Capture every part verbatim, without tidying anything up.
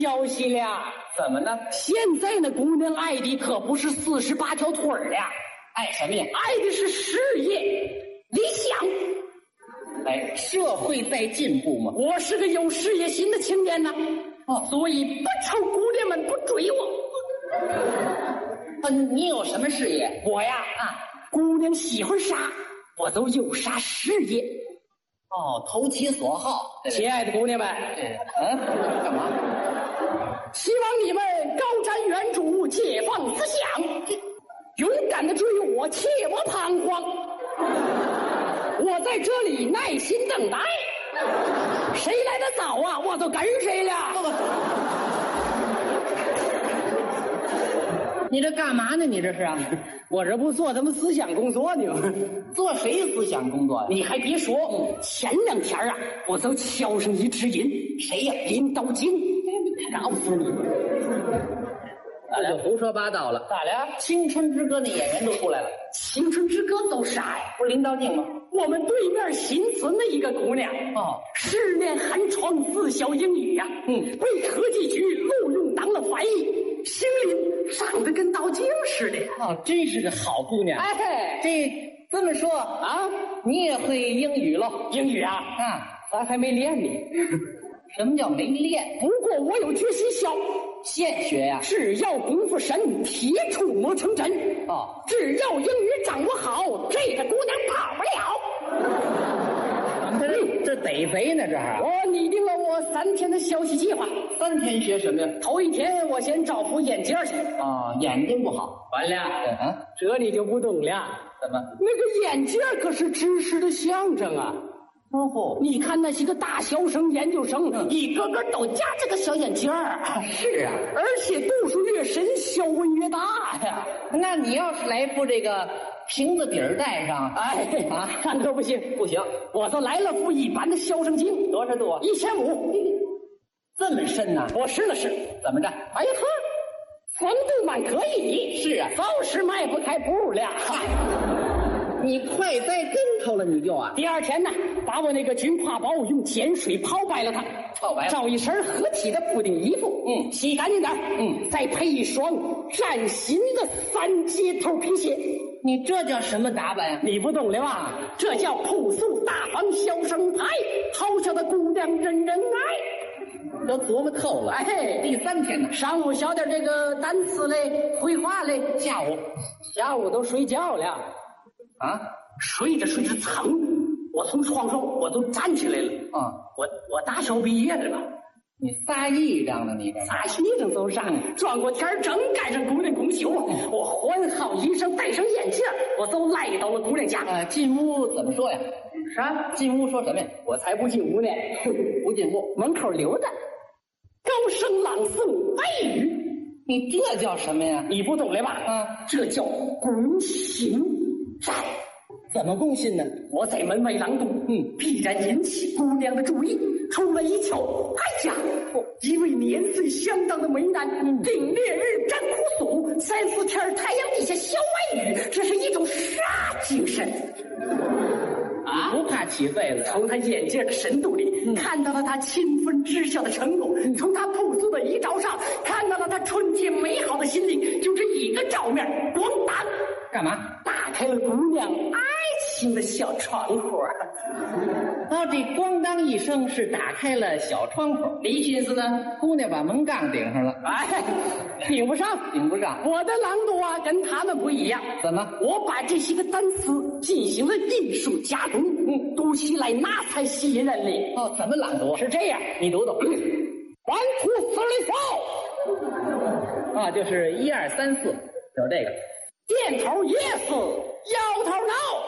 消息了。 怎么呢？ 现在那姑娘爱的可不是四十八条腿儿呀， 爱什么呀？ 爱的是事业、理想。 哎，社会在进步嘛。 我是个有事业心的青年呐， 哦， 所以不愁姑娘们不追我。 啊，你有什么事业？ 我呀，啊，姑娘喜欢啥，我都有啥事业。 哦，投其所好。 亲爱的姑娘们， 嗯，干嘛？ 希望你们高瞻远瞩，解放思想，勇敢的追我，切莫彷徨。我在这里耐心等待，谁来的早啊，我都跟谁了。 你这干嘛呢？你这是啊？ 我这不做他们思想工作呢吗？ 做谁思想工作呀？ 你还别说，前两天啊，我都敲上一只银。 谁呀？ 林道经，告诉你。 这就胡说八道了。 咋了？ 青春之歌那演员都出来了。 青春之歌都啥呀？ 不是林道静吗？ 我们对面新村的一个姑娘， 哦， 十年寒窗自晓英语呀、啊，嗯，被科技局录用当了翻译，心灵长得跟道静似的。 哦，真是个好姑娘。 哎， 这这么说啊， 你也会英语喽？ 英语啊， 啊， 咱还没练呢。 什么叫没练？ 不过我有决心小， 现学呀、啊。 只要功夫深，铁杵磨成针。 哦， 只要英语掌握好，这个姑娘跑不了。 这这逮贼呢？这还我拟定了我三天的学习计划。 三天学什么呀？ 头一天我先找副眼镜去。 啊、哦，眼睛不好。 完了， 嗯， 这你就不懂了。 怎么？ 那个眼镜可是知识的象征啊。 哦吼！ 你看那些个大学生、研究生， 嗯、 一个个都夹这个小眼镜儿、 啊。是啊， 而且度数越深，学问越大呀。 那你要是来副这个瓶子底儿戴上， 哎啊， 看可不行， 不行， 我都来了副一般的小生镜， 多少度？ 一千五， 这么深呐、啊？ 我试了试， 怎么着？ 哎呵，风度蛮可以。 是啊， 就是迈不开步了。 你快栽跟头了，你就啊！ 第二天呢，把我那个军挎包用碱水泡白了它， 泡白了， 找一身合体的补丁衣服， 嗯， 洗干净点， 嗯， 再配一双崭新的三接头皮鞋。 你这叫什么打扮呀、啊？ 你不懂了吧？这叫朴素大方小生态，好小的姑娘人人爱。 都琢磨透了。 哎， 第三天呢， 上午学点这个单词嘞、绘画嘞， 下午， 下午都睡觉了。 啊， 睡着睡着，噌，我从床上我都站起来了。 啊、 嗯，我我大学毕业了吧？ 你撒癔症了，你这撒癔症走上，转过天正赶上姑娘公休，我换好衣裳，戴上眼镜，我都来到了姑娘家。 啊，进屋怎么说呀？ 啥？ 进屋说什么呀？ 我才不进屋呢， 不进屋， 门口溜达，高声朗诵白语。 你这叫什么呀？ 你不懂了吧？ 啊， 这叫攻心战。 怎么攻心呢？ 我在门外朗读， 嗯， 必然引起姑娘的注意。出门一瞧，哎呀，一位年岁相当的美男， 嗯， 顶烈日沾酷暑，三四天太阳底下小外语，这是一种啥精神？ 啊，不怕起痱子？ 从他眼镜的深度里，嗯，看到了他勤奋知晓的成果；嗯，从他朴素的衣着上，看到了他纯洁美好的心灵。就这一个照面，咣当， 干嘛？ 打开了姑娘爱情的小窗户。 啊，这咣当一声是打开了小窗户。 你寻思呢？ 姑娘把门杠顶上了。 哎，顶不上， 顶不上。 我的朗读啊，跟他们不一样。 怎么？ 我把这些个单词进行了艺术加工，嗯，读起来那才吸引人哩。 哦，怎么朗读？ 是这样， 你读读。 One two three four， 啊，就是一二三四，就是这个。 点头 yes， 摇头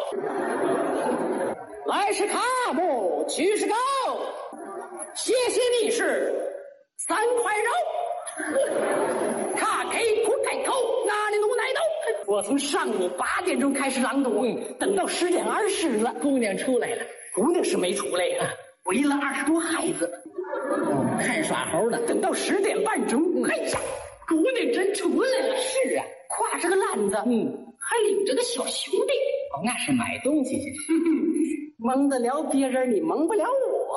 no。来是卡姆，去是 go， 谢谢你是三块肉。卡给苦开口，哪里弄奶豆？我从上午八点钟开始朗读，嗯，等到十点二十了， 姑娘出来了。 姑娘是没出来呀、啊，围了二十多孩子， 哦，看耍猴呢。 等到十点半钟，嗯，哎呀，姑娘真出来了。 是啊， 挎着个篮子， 嗯， 还领着个小兄弟。 哦，那是买东西去。 蒙得了别人，你蒙不了我。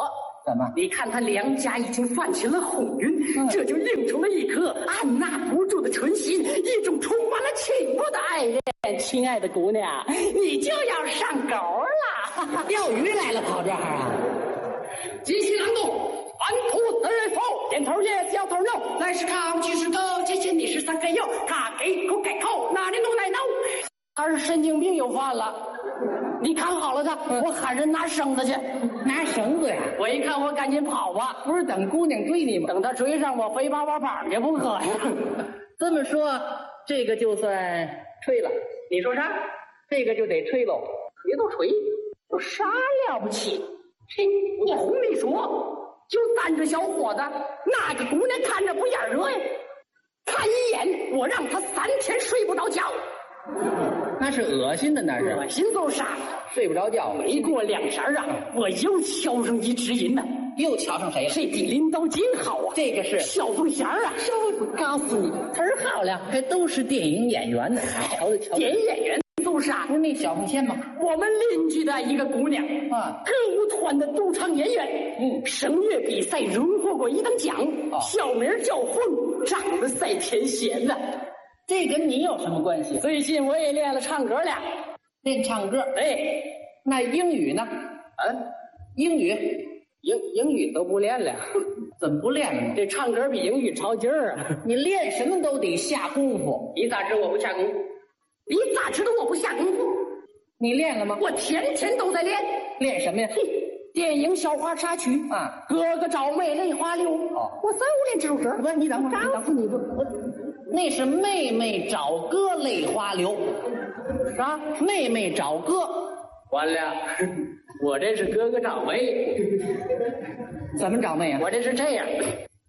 怎么？ 你看他两家已经泛起了红晕，嗯、这就映出了一颗按捺不住的春心，一种充满了情愫的爱恋。亲爱的姑娘，你就要上钩了！ 钓鱼来了，跑这儿啊？ 即兴朗读，反吐自否，点头 yes， 摇头 no， 来是靠，去是 go， 接近你是三个有，他给口改口，哪里弄来 no？ 他是神经病又犯了。你看好了他，嗯、我喊人拿绳子去， 拿绳子呀！ 我一看，我赶紧跑吧， 不是等姑娘追你吗？ 等她追上我，非把我绑去不可呀！ 这么说，这个就算吹了。 你说啥？ 这个就得吹喽。 你都吹，有啥了不起？嘿，我哄你说，就咱这小伙子，那个姑娘看着不眼热呀？看一眼，我让她三天睡不着觉。 那是恶心的，那是恶心都啥？ 睡不着觉。 没过两色啊，我又敲上一只银呢。 又瞧上谁了？ 这比林刀金好啊！ 这个是小凤仙儿啊！我告诉你，词儿好了， 这都是电影演员呢。瞧瞧瞧， 电影演员都是啊， 不是那小凤仙吗？ 我们邻居的一个姑娘啊， 歌舞团的独唱演员，嗯，声乐比赛荣获过一等奖，哦、小名叫凤，长得赛天仙呢。 这跟你有什么关系？ 最近我也练了唱歌了， 练唱歌。 哎， 那英语呢？ 嗯， 英语。 英英语都不练了， 怎么不练了呢？ 这唱歌比英语超劲儿啊！ 你练什么都得下功夫。 你咋知我不下功夫？你咋知道我不下功夫？ 你练了吗？ 我天天都在练。 练什么呀？ 电影笑话插曲啊， 哥哥找妹泪花流。 哦， 我三五练这首歌。 不是你等会儿， 告诉你不，我那是妹妹找哥泪花流。 啥？ 妹妹找哥。 完了。我这是哥哥找妹， 怎么找妹啊？ 我这是这样，